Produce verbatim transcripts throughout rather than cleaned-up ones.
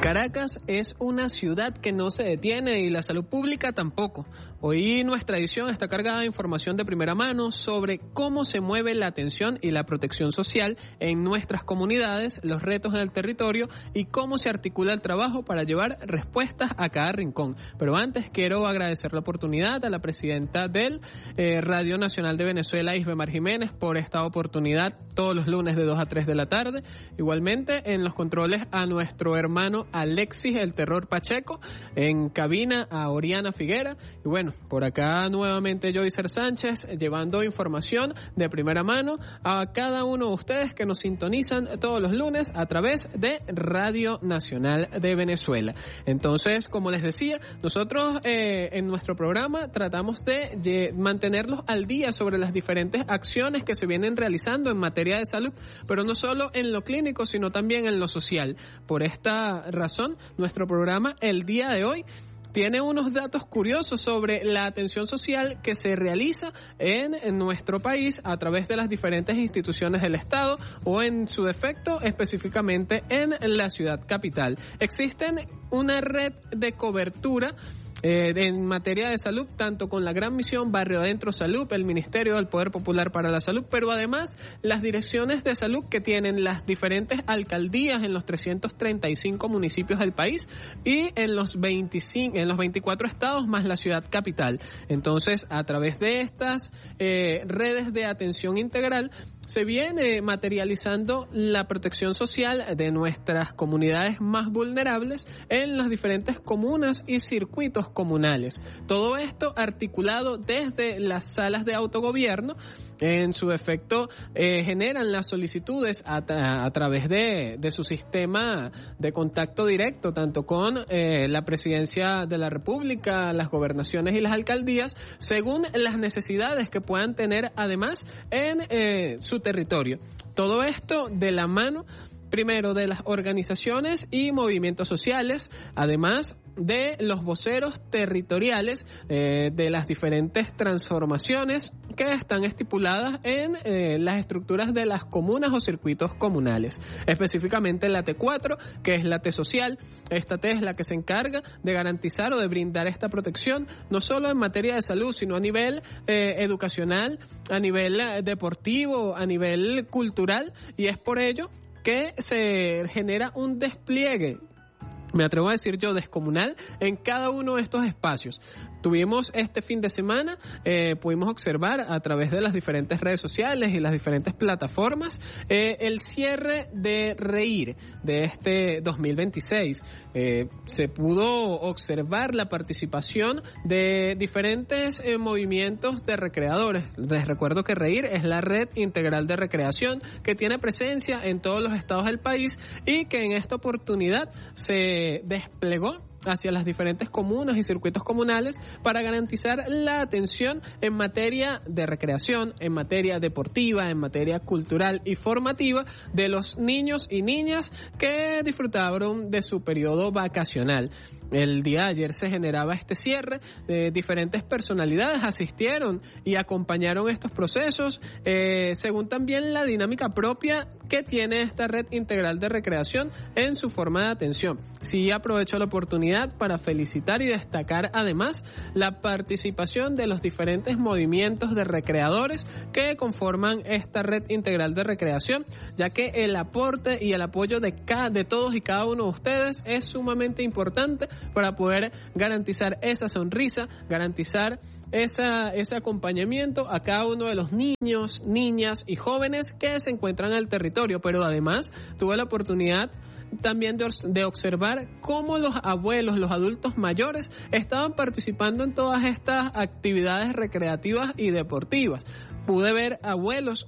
Caracas es una ciudad que no se detiene y la salud pública tampoco. Hoy nuestra edición está cargada de información de primera mano sobre cómo se mueve la atención y la protección social en nuestras comunidades, los retos en el territorio y cómo se articula el trabajo para llevar respuestas a cada rincón. Pero antes quiero agradecer la oportunidad a la presidenta del eh, Radio Nacional de Venezuela, Isbemar Jiménez, por esta oportunidad todos los lunes de dos a tres de la tarde. Igualmente en los controles a nuestro hermano Alexis El Terror Pacheco, en cabina a Oriana Figuera y bueno, por acá nuevamente Joycer Sánchez llevando información de primera mano a cada uno de ustedes que nos sintonizan todos los lunes a través de Radio Nacional de Venezuela. Entonces, como les decía, nosotros eh, en nuestro programa tratamos de, de mantenerlos al día sobre las diferentes acciones que se vienen realizando en materia de salud, pero no solo en lo clínico, sino también en lo social. Por esta razón, nuestro programa el día de hoy tiene unos datos curiosos sobre la atención social que se realiza en, en nuestro país a través de las diferentes instituciones del Estado o en su defecto específicamente en la ciudad capital. Existen una red de cobertura Eh, en materia de salud, tanto con la Gran Misión Barrio Adentro Salud, el Ministerio del Poder Popular para la Salud, pero además las direcciones de salud que tienen las diferentes alcaldías en los trescientos treinta y cinco municipios del país y en los veinticinco, en los veinticuatro estados más la ciudad capital. Entonces, a través de estas eh, redes de atención integral se viene materializando la protección social de nuestras comunidades más vulnerables en las diferentes comunas y circuitos comunales. Todo esto articulado desde las salas de autogobierno. En su efecto, eh, generan las solicitudes a, tra- a través de, de su sistema de contacto directo, tanto con eh, la Presidencia de la República, las gobernaciones y las alcaldías, según las necesidades que puedan tener además en eh, su territorio. Todo esto de la mano, primero, de las organizaciones y movimientos sociales, además de los voceros territoriales eh, de las diferentes transformaciones que están estipuladas en eh, las estructuras de las comunas o circuitos comunales. Específicamente la T cuatro, que es la T social. Esta T es la que se encarga de garantizar o de brindar esta protección, no solo en materia de salud, sino a nivel eh, educacional, a nivel eh, deportivo, a nivel cultural, y es por ello que se genera un despliegue, me atrevo a decir yo, descomunal en cada uno de estos espacios. Tuvimos este fin de semana, eh, pudimos observar a través de las diferentes redes sociales y las diferentes plataformas eh, el cierre de Reír de este dos mil veintiséis. Eh, se pudo observar la participación de diferentes eh, movimientos de recreadores. Les recuerdo que Reír es la red integral de recreación que tiene presencia en todos los estados del país y que en esta oportunidad se desplegó hacia las diferentes comunas y circuitos comunales para garantizar la atención en materia de recreación, en materia deportiva, en materia cultural y formativa de los niños y niñas que disfrutaron de su periodo vacacional. El día de ayer se generaba este cierre, eh, diferentes personalidades asistieron y acompañaron estos procesos, eh, según también la dinámica propia que tiene esta red integral de recreación en su forma de atención. Sí, aprovecho la oportunidad para felicitar y destacar además la participación de los diferentes movimientos de recreadores que conforman esta red integral de recreación, ya que el aporte y el apoyo de, cada, de todos y cada uno de ustedes es sumamente importante para poder garantizar esa sonrisa, garantizar esa, ese acompañamiento a cada uno de los niños, niñas y jóvenes que se encuentran en el territorio. Pero además tuve la oportunidad también de, de observar cómo los abuelos, los adultos mayores estaban participando en todas estas actividades recreativas y deportivas. Pude ver abuelos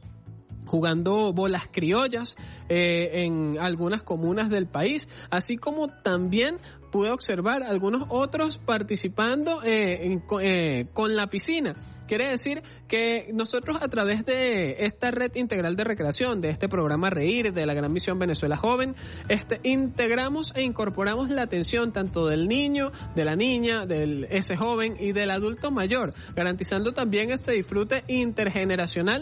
jugando bolas criollas eh, en algunas comunas del país, así como también pude observar algunos otros participando eh, en, eh, con la piscina. Quiere decir que nosotros a través de esta red integral de recreación, de este programa Reír, de la Gran Misión Venezuela Joven, este, integramos e incorporamos la atención tanto del niño, de la niña, del ese joven y del adulto mayor, garantizando también este disfrute intergeneracional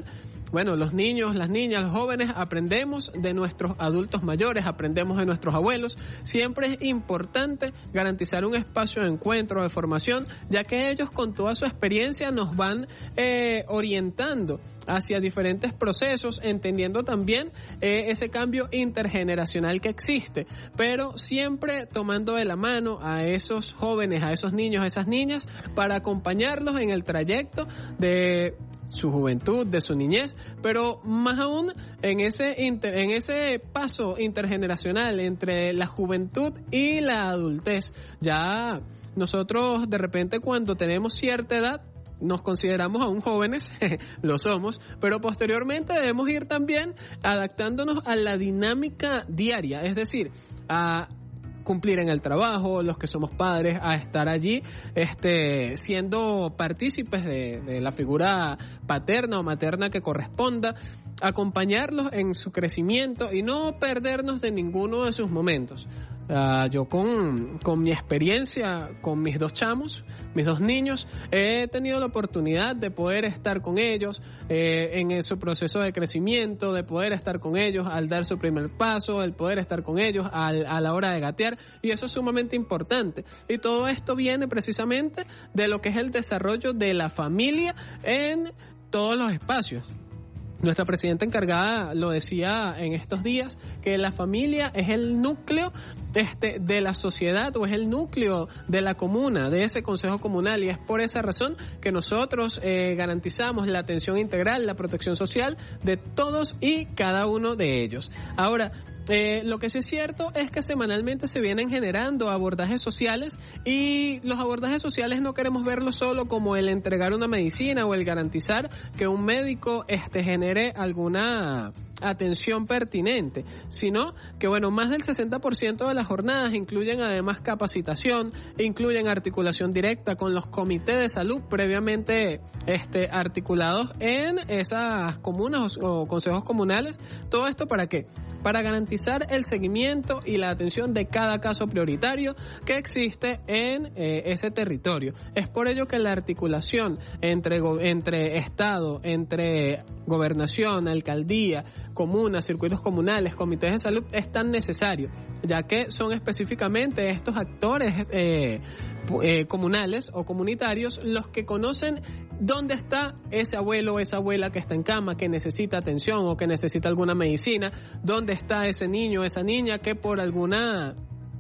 bueno, los niños, las niñas, los jóvenes aprendemos de nuestros adultos mayores, aprendemos de nuestros abuelos. Siempre es importante garantizar un espacio de encuentro, de formación, ya que ellos con toda su experiencia nos van eh, orientando hacia diferentes procesos, entendiendo también eh, ese cambio intergeneracional que existe, pero siempre tomando de la mano a esos jóvenes, a esos niños, a esas niñas, para acompañarlos en el trayecto de su juventud, de su niñez, pero más aún en ese inter, en ese paso intergeneracional entre la juventud y la adultez. Ya nosotros de repente cuando tenemos cierta edad nos consideramos aún jóvenes, lo somos, pero posteriormente debemos ir también adaptándonos a la dinámica diaria, es decir, a cumplir en el trabajo, los que somos padres, a estar allí este, siendo partícipes de, de la figura paterna o materna que corresponda, acompañarlos en su crecimiento y no perdernos de ninguno de sus momentos. Uh, yo con, con mi experiencia, con mis dos chamos, mis dos niños, he tenido la oportunidad de poder estar con ellos eh, en su proceso de crecimiento, de poder estar con ellos al dar su primer paso, el poder estar con ellos al, a la hora de gatear, y eso es sumamente importante. Y todo esto viene precisamente de lo que es el desarrollo de la familia en todos los espacios. Nuestra presidenta encargada lo decía en estos días, que la familia es el núcleo este, de la sociedad, o es el núcleo de la comuna, de ese consejo comunal, y es por esa razón que nosotros eh, garantizamos la atención integral, la protección social de todos y cada uno de ellos. Ahora, Eh, lo que sí es cierto es que semanalmente se vienen generando abordajes sociales, y los abordajes sociales no queremos verlos solo como el entregar una medicina o el garantizar que un médico este, genere alguna atención pertinente, sino que bueno, más del sesenta por ciento de las jornadas incluyen además capacitación, incluyen articulación directa con los comités de salud previamente este, articulados en esas comunas o, o consejos comunales. ¿Todo esto para qué? Para garantizar el seguimiento y la atención de cada caso prioritario que existe en eh, ese territorio. Es por ello que la articulación entre, entre Estado, entre gobernación, alcaldía, comunas, circuitos comunales, comités de salud es tan necesario, ya que son específicamente estos actores eh, eh, comunales o comunitarios los que conocen dónde está ese abuelo o esa abuela que está en cama, que necesita atención o que necesita alguna medicina, dónde está ese niño o esa niña que por alguna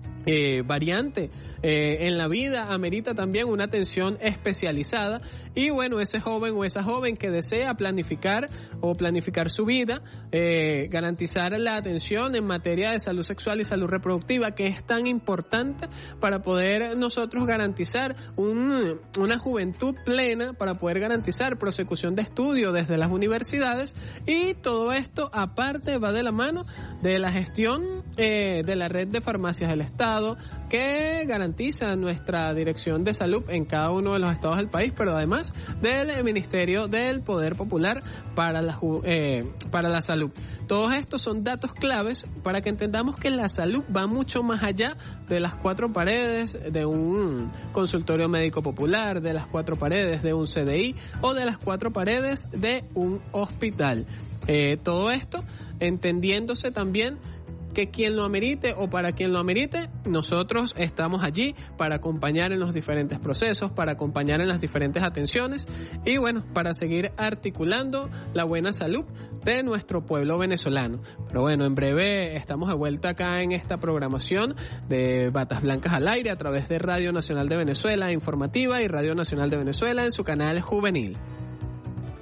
eh, variante Eh, en la vida amerita también una atención especializada, y bueno, ese joven o esa joven que desea planificar o planificar su vida, eh, garantizar la atención en materia de salud sexual y salud reproductiva, que es tan importante para poder nosotros garantizar un, una juventud plena, para poder garantizar prosecución de estudio desde las universidades, y todo esto aparte va de la mano de la gestión eh, de la red de farmacias del Estado, que garantiza nuestra dirección de salud en cada uno de los estados del país, pero además del Ministerio del Poder Popular para la, eh, para la salud. Todos estos son datos claves para que entendamos que la salud va mucho más allá de las cuatro paredes de un consultorio médico popular, de las cuatro paredes de un C D I o de las cuatro paredes de un hospital. Eh, todo esto entendiéndose también que quien lo amerite o para quien lo amerite, nosotros estamos allí para acompañar en los diferentes procesos, para acompañar en las diferentes atenciones y bueno, para seguir articulando la buena salud de nuestro pueblo venezolano. Pero bueno, en breve estamos de vuelta acá en esta programación de Batas Blancas al Aire a través de Radio Nacional de Venezuela Informativa y Radio Nacional de Venezuela en su canal juvenil.